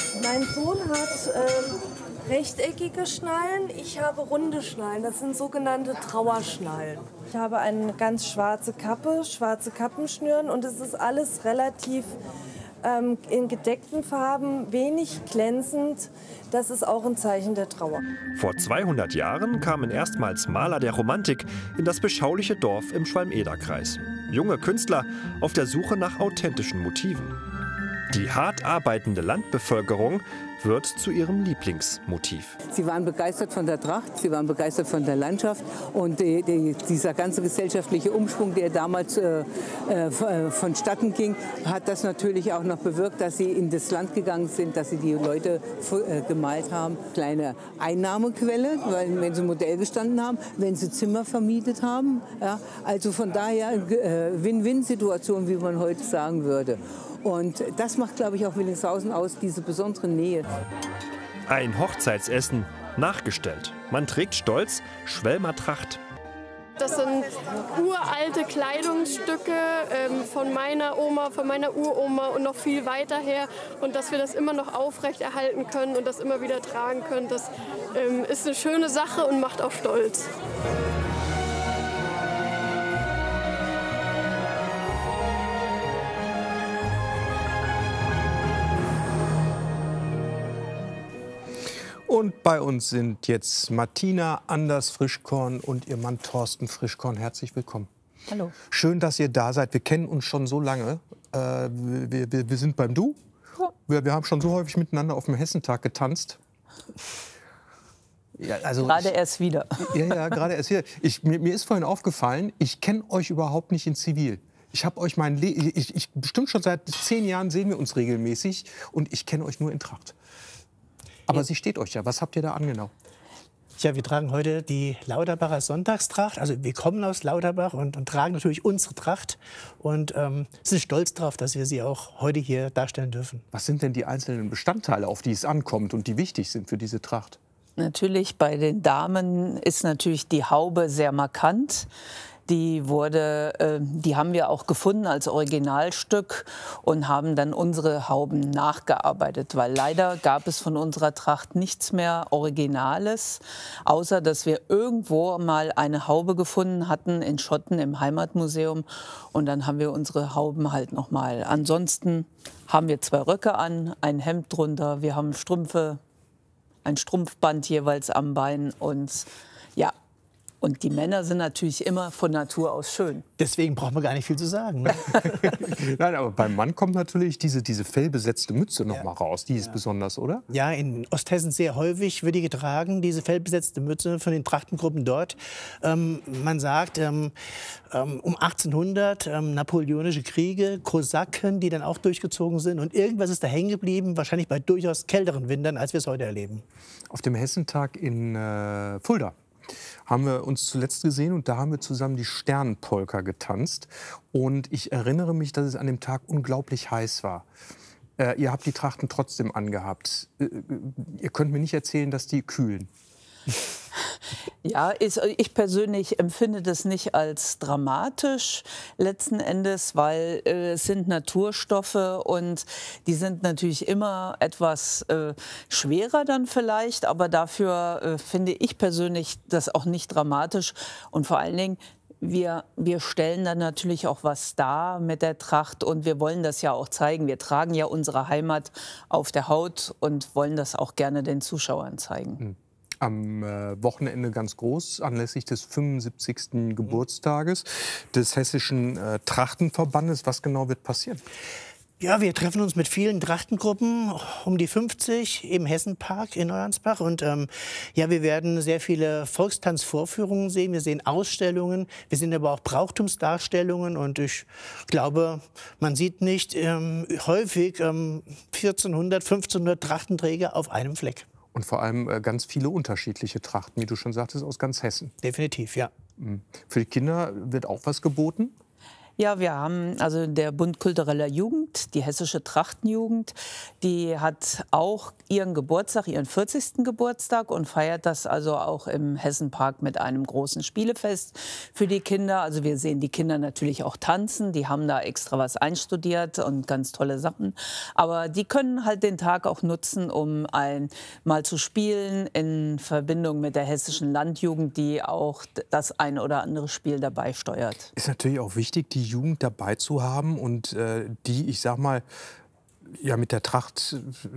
Mein Sohn hat ähm, rechteckige Schnallen, ich habe runde Schnallen. Das sind sogenannte Trauerschnallen. Ich habe eine ganz schwarze Kappe, schwarze Kappenschnüren und es ist alles relativ ähm, in gedeckten Farben, wenig glänzend. Das ist auch ein Zeichen der Trauer. Vor zweihundert Jahren kamen erstmals Maler der Romantik in das beschauliche Dorf im Schwalm-Eder-Kreis. Junge Künstler auf der Suche nach authentischen Motiven. Die hart arbeitende Landbevölkerung wird zu ihrem Lieblingsmotiv. Sie waren begeistert von der Tracht, sie waren begeistert von der Landschaft und die, die, dieser ganze gesellschaftliche Umschwung, der damals äh, äh, vonstatten ging, hat das natürlich auch noch bewirkt, dass sie in das Land gegangen sind, dass sie die Leute äh, gemalt haben. Kleine Einnahmequelle, weil, wenn sie Modell gestanden haben, wenn sie Zimmer vermietet haben. Ja, also von daher äh, Win-Win-Situation, wie man heute sagen würde. Und das macht, glaube ich, auch Willingshausen aus, diese besondere Nähe. Ein Hochzeitsessen, nachgestellt. Man trägt stolz Schwelmer Tracht. Das sind uralte Kleidungsstücke ähm, von meiner Oma, von meiner Uroma und noch viel weiter her. Und dass wir das immer noch aufrechterhalten können und das immer wieder tragen können, das ähm, ist eine schöne Sache und macht auch stolz. Und bei uns sind jetzt Martina Anders Frischkorn und ihr Mann Thorsten Frischkorn. Herzlich willkommen. Hallo. Schön, dass ihr da seid. Wir kennen uns schon so lange. Äh, wir, wir, wir sind beim Du. Ja. Wir, wir haben schon so häufig miteinander auf dem Hessentag getanzt. Ja, also gerade ich, erst wieder. Ja, ja, gerade erst wieder. Ich, mir, mir ist vorhin aufgefallen, ich kenne euch überhaupt nicht in Zivil. Ich habe euch mein Le ich, ich bestimmt schon seit zehn Jahren sehen wir uns regelmäßig und ich kenne euch nur in Tracht. Aber sie steht euch ja. Was habt ihr da an genau? Ja, wir tragen heute die Lauterbacher Sonntagstracht. Also wir kommen aus Lauterbach und, und tragen natürlich unsere Tracht. Und ähm, sind stolz darauf, dass wir sie auch heute hier darstellen dürfen. Was sind denn die einzelnen Bestandteile, auf die es ankommt und die wichtig sind für diese Tracht? Natürlich, bei den Damen ist natürlich die Haube sehr markant. Die wurde, äh, die haben wir auch gefunden als Originalstück und haben dann unsere Hauben nachgearbeitet, weil leider gab es von unserer Tracht nichts mehr Originales, außer dass wir irgendwo mal eine Haube gefunden hatten in Schotten im Heimatmuseum und dann haben wir unsere Hauben halt noch mal. Ansonsten haben wir zwei Röcke an, ein Hemd drunter, wir haben Strümpfe, ein Strumpfband jeweils am Bein und ja. Und die Männer sind natürlich immer von Natur aus schön. Deswegen braucht man gar nicht viel zu sagen. Ne? Nein, aber beim Mann kommt natürlich diese, diese fellbesetzte Mütze noch ja. mal raus. Die ist ja. besonders, oder? Ja, in Osthessen sehr häufig wird die getragen, diese fellbesetzte Mütze von den Trachtengruppen dort. Ähm, man sagt, ähm, um achtzehnhundert ähm, napoleonische Kriege, Kosaken, die dann auch durchgezogen sind. Und irgendwas ist da hängen geblieben, wahrscheinlich bei durchaus kälteren Wintern, als wir es heute erleben. Auf dem Hessentag in äh, Fulda haben wir uns zuletzt gesehen und da haben wir zusammen die Sternenpolka getanzt. Und ich erinnere mich, dass es an dem Tag unglaublich heiß war. Äh, ihr habt die Trachten trotzdem angehabt. Äh, ihr könnt mir nicht erzählen, dass die kühlen. Ja, ich persönlich empfinde das nicht als dramatisch letzten Endes, weil äh, es sind Naturstoffe und die sind natürlich immer etwas äh, schwerer dann vielleicht, aber dafür äh, finde ich persönlich das auch nicht dramatisch und vor allen Dingen Wir, wir stellen dann natürlich auch was dar mit der Tracht und wir wollen das ja auch zeigen. Wir tragen ja unsere Heimat auf der Haut und wollen das auch gerne den Zuschauern zeigen. Mhm. Am äh, Wochenende ganz groß, anlässlich des fünfundsiebzigsten Geburtstages des Hessischen äh, Trachtenverbandes. Was genau wird passieren? Ja, wir treffen uns mit vielen Trachtengruppen, um die fünfzig im Hessenpark in Neuansbach. Und ähm, ja, wir werden sehr viele Volkstanzvorführungen sehen. Wir sehen Ausstellungen, wir sehen aber auch Brauchtumsdarstellungen. Und ich glaube, man sieht nicht ähm, häufig ähm, vierzehnhundert, fünfzehnhundert Trachtenträger auf einem Fleck. Und vor allem äh, ganz viele unterschiedliche Trachten, wie du schon sagtest, aus ganz Hessen. Definitiv, ja. Mhm. Für die Kinder wird auch was geboten? Ja, wir haben also der Bund kultureller Jugend, die Hessische Trachtenjugend, die hat auch ihren Geburtstag, ihren vierzigsten Geburtstag und feiert das also auch im Hessenpark mit einem großen Spielefest für die Kinder. Also wir sehen die Kinder natürlich auch tanzen, die haben da extra was einstudiert und ganz tolle Sachen. Aber die können halt den Tag auch nutzen, um ein, mal zu spielen in Verbindung mit der Hessischen Landjugend, die auch das ein oder andere Spiel dabei steuert. Ist natürlich auch wichtig, die Jugend dabei zu haben und äh, die, ich sag mal, ja, mit der Tracht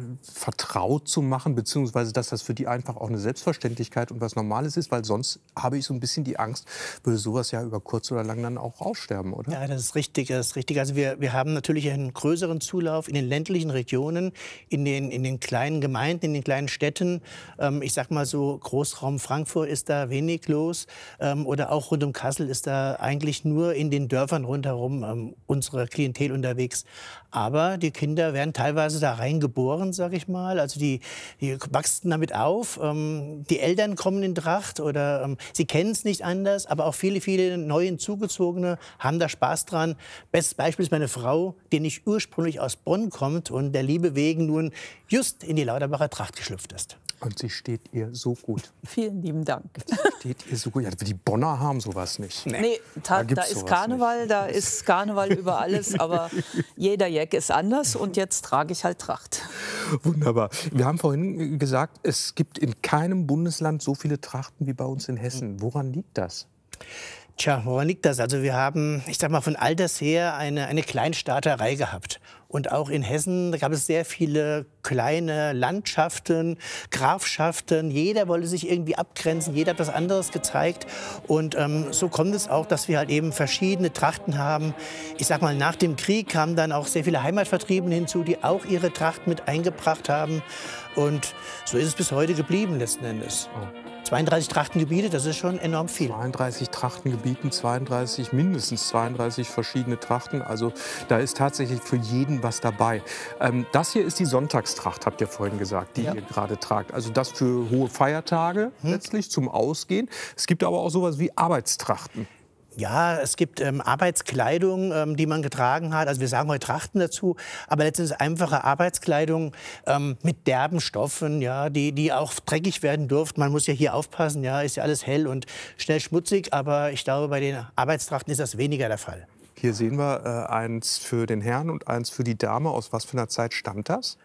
vertraut zu machen, beziehungsweise dass das für die einfach auch eine Selbstverständlichkeit und was Normales ist, weil sonst habe ich so ein bisschen die Angst, würde sowas ja über kurz oder lang dann auch aussterben, oder? Ja, das ist richtig, das ist richtig. Also wir, wir haben natürlich einen größeren Zulauf in den ländlichen Regionen, in den, in den kleinen Gemeinden, in den kleinen Städten. Ähm, ich sag mal so, Großraum Frankfurt ist da wenig los ähm, oder auch rund um Kassel ist da eigentlich nur in den Dörfern rundherum ähm, unsere Klientel unterwegs. Aber die Kinder werden teilweise da reingeboren, sage ich mal. Also die, die wachsen damit auf. Ähm, die Eltern kommen in Tracht oder ähm, sie kennen es nicht anders. Aber auch viele, viele neue Hinzugezogene haben da Spaß dran. Bestes Beispiel ist meine Frau, die nicht ursprünglich aus Bonn kommt und der Liebe wegen nun just in die Lauterbacher Tracht geschlüpft ist. Und sie steht ihr so gut. Vielen lieben Dank. Steht ihr so gut. Ja, die Bonner haben sowas nicht. Nee, nee da, da, da ist Karneval, nicht. da ist Karneval über alles, aber jeder Jack ist anders und jetzt trage ich halt Tracht. Wunderbar. Wir haben vorhin gesagt, es gibt in keinem Bundesland so viele Trachten wie bei uns in Hessen. Woran liegt das? Tja, woran liegt das? Also wir haben, ich sag mal, von alters her eine, eine Kleinstaaterei gehabt. Und auch in Hessen da gab es sehr viele kleine Landschaften, Grafschaften. Jeder wollte sich irgendwie abgrenzen, jeder hat was anderes gezeigt. Und ähm, so kommt es auch, dass wir halt eben verschiedene Trachten haben. Ich sag mal, nach dem Krieg kamen dann auch sehr viele Heimatvertriebene hinzu, die auch ihre Tracht mit eingebracht haben. Und so ist es bis heute geblieben letzten Endes. Oh. zweiunddreißig Trachtengebiete, das ist schon enorm viel. zweiunddreißig Trachtengebieten, zweiunddreißig, mindestens zweiunddreißig verschiedene Trachten. Also da ist tatsächlich für jeden was dabei. Ähm, das hier ist die Sonntagstracht, habt ihr vorhin gesagt, die ja. ihr gerade tragt. Also das für hohe Feiertage hm. letztlich zum Ausgehen. Es gibt aber auch sowas wie Arbeitstrachten. Ja, es gibt ähm, Arbeitskleidung, ähm, die man getragen hat. Also wir sagen heute Trachten dazu, aber letztendlich einfache Arbeitskleidung ähm, mit derben Stoffen, ja, die, die auch dreckig werden durften. Man muss ja hier aufpassen, ja, ist ja alles hell und schnell schmutzig, aber ich glaube, bei den Arbeitstrachten ist das weniger der Fall. Hier sehen wir äh, eins für den Herrn und eins für die Dame. Aus was für einer Zeit stammt das?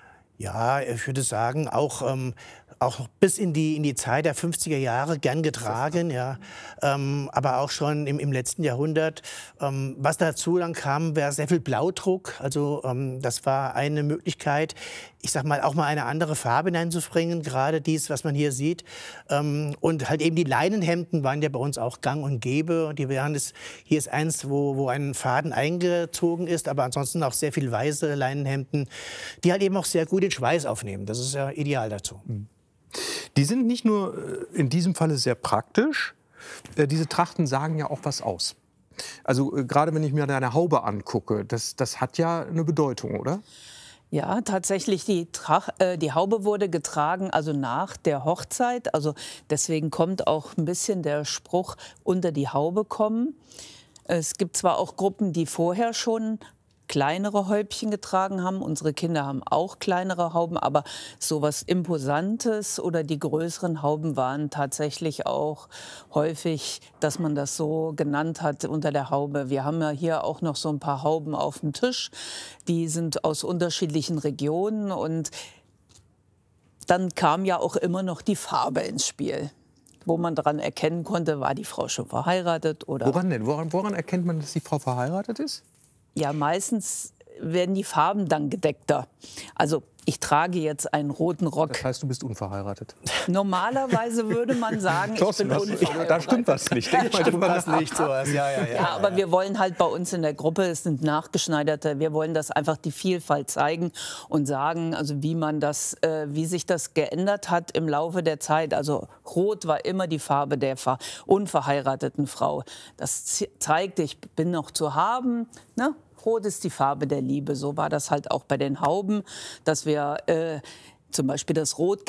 Ja, ich würde sagen, auch, ähm, auch bis in die, in die Zeit der fünfziger Jahre gern getragen, ja. Ähm, aber auch schon im, im letzten Jahrhundert. Ähm, was dazu dann kam, war sehr viel Blaudruck. Also ähm, das war eine Möglichkeit, ich sag mal, auch mal eine andere Farbe hineinzubringen, gerade dies, was man hier sieht. Ähm, und halt eben die Leinenhemden waren ja bei uns auch gang und gäbe. Und die wären das, hier ist eins, wo, wo ein Faden eingezogen ist, aber ansonsten auch sehr viel weiße Leinenhemden, die halt eben auch sehr gut den Schweiß aufnehmen. Das ist ja ideal dazu. Die sind nicht nur in diesem Falle sehr praktisch, diese Trachten sagen ja auch was aus. Also gerade wenn ich mir deine Haube angucke, das, das hat ja eine Bedeutung, oder? Ja, tatsächlich, die, Trach, äh, die Haube wurde getragen, also nach der Hochzeit. Also deswegen kommt auch ein bisschen der Spruch, unter die Haube kommen. Es gibt zwar auch Gruppen, die vorher schon kleinere Häubchen getragen haben. Unsere Kinder haben auch kleinere Hauben, aber sowas Imposantes oder die größeren Hauben waren tatsächlich auch häufig, dass man das so genannt hat, unter der Haube. Wir haben ja hier auch noch so ein paar Hauben auf dem Tisch. Die sind aus unterschiedlichen Regionen und dann kam ja auch immer noch die Farbe ins Spiel, wo man daran erkennen konnte, war die Frau schon verheiratet oder... Woran denn? Woran, woran erkennt man, dass die Frau verheiratet ist? Ja, meistens werden die Farben dann gedeckter. Also ich trage jetzt einen roten Rock. Das heißt, du bist unverheiratet? Normalerweise würde man sagen, ich bin unverheiratet. Da stimmt was nicht. Da stimmt was nicht. Sowas. Ja, ja, ja, ja, aber wir wollen halt bei uns in der Gruppe, es sind Nachgeschneiderte, wir wollen das einfach die Vielfalt zeigen und sagen, also wie man das, äh, wie sich das geändert hat im Laufe der Zeit. Also Rot war immer die Farbe der unverheirateten Frau. Das zeigt, ich bin noch zu haben, ne? Rot ist die Farbe der Liebe. So war das halt auch bei den Hauben, dass wir äh, zum Beispiel das Rot